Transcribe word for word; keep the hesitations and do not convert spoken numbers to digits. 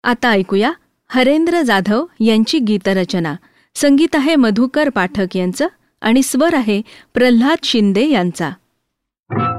आता ऐकूया हरेंद्र जाधव यांची गीतरचना. संगीत आहे मधुकर पाठक यांचं आणि स्वर आहे प्रल्हाद शिंदे यांचा.